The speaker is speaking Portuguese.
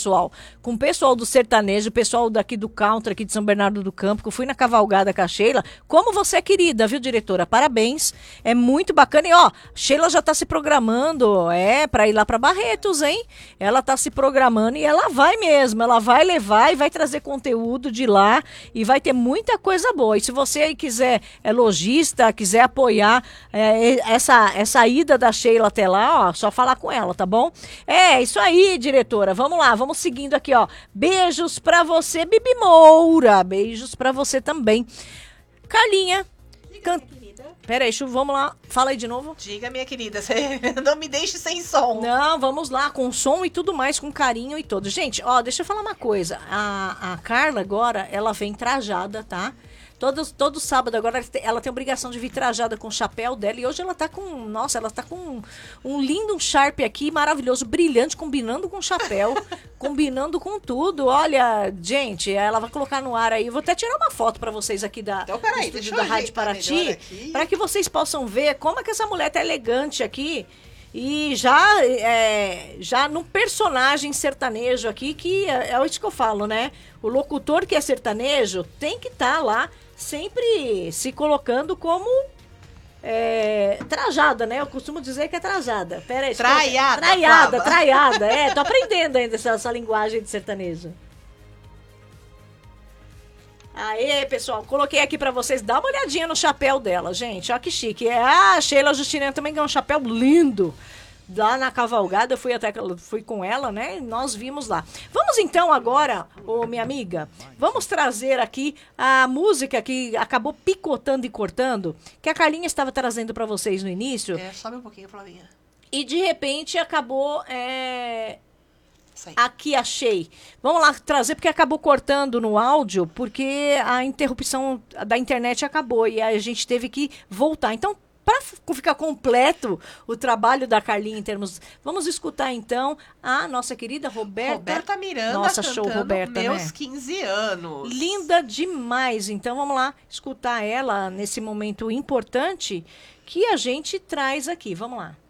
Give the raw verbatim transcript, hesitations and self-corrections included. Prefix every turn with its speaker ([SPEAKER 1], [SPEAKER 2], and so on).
[SPEAKER 1] pessoal, com o pessoal do sertanejo, o pessoal daqui do country, aqui de São Bernardo do Campo, que eu fui na cavalgada com a Sheila. Como você é querida, viu, diretora? Parabéns. É muito bacana. E, ó, Sheila já tá se programando, é, pra ir lá pra Barretos, hein? Ela tá se programando e ela vai mesmo. Ela vai levar e vai trazer conteúdo de lá e vai ter muita coisa boa. E se você aí quiser, é lojista, quiser apoiar é, essa, essa ida da Sheila até lá, ó, só falar com ela, tá bom? É, isso aí, diretora. Vamos lá, vamos seguindo aqui, ó. Beijos pra você, Bibi Moura. Beijos pra você também. Carlinha. Can... Peraí, deixa, vamos lá. Fala aí de novo.
[SPEAKER 2] Diga, minha querida, você não me deixe sem som.
[SPEAKER 1] Não, vamos lá, com som e tudo mais, com carinho e tudo. Gente, ó, deixa eu falar uma coisa. A, a Carla agora, ela vem trajada, tá? Todo, todo sábado agora ela tem a obrigação de vir trajada com o chapéu dela. E hoje ela tá com, nossa, ela tá com um, um lindo um Sharp aqui, maravilhoso, brilhante, combinando com o chapéu, combinando com tudo. Olha, gente, ela vai colocar no ar aí. Vou até tirar uma foto pra vocês aqui da,
[SPEAKER 2] então, peraí,
[SPEAKER 1] do estúdio da Rádio Paraty, para que vocês possam ver como é que essa mulher tá elegante aqui. E já, é, já num personagem sertanejo aqui, que é, é isso que eu falo, né? O locutor que é sertanejo tem que estar tá lá sempre se colocando como é, trajada, né? Eu costumo dizer que é trajada. Pera aí.
[SPEAKER 2] Traiada.
[SPEAKER 1] Traiada, traiada. É, tô aprendendo ainda essa, essa linguagem de sertanejo. Aê, pessoal, coloquei aqui pra vocês, dá uma olhadinha no chapéu dela, gente, ó que chique. É, a Sheila Justina também ganhou um chapéu lindo. Lá na cavalgada, eu fui até fui com ela, né? E nós vimos lá. Vamos então agora, ô minha amiga, vamos trazer aqui a música que acabou picotando e cortando, que a Carlinha estava trazendo pra vocês no início.
[SPEAKER 2] É, sobe um pouquinho, Flavinha.
[SPEAKER 1] E de repente acabou... É... Aqui achei. Vamos lá trazer, porque acabou cortando no áudio, porque a interrupção da internet acabou e a gente teve que voltar. Então, para ficar completo o trabalho da Carlinha em termos... Vamos escutar, então, a nossa querida Roberta...
[SPEAKER 2] Roberta Miranda
[SPEAKER 1] nossa, show, Roberta,
[SPEAKER 2] meus
[SPEAKER 1] né?
[SPEAKER 2] quinze anos.
[SPEAKER 1] Linda demais. Então, vamos lá escutar ela nesse momento importante que a gente traz aqui. Vamos lá.